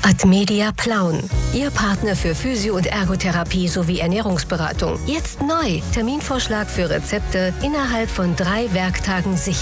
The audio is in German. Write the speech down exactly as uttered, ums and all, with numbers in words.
Admedia Plauen, Ihr Partner für Physio- und Ergotherapie sowie Ernährungsberatung. Jetzt neu. Terminvorschlag für Rezepte innerhalb von drei Werktagen sicher.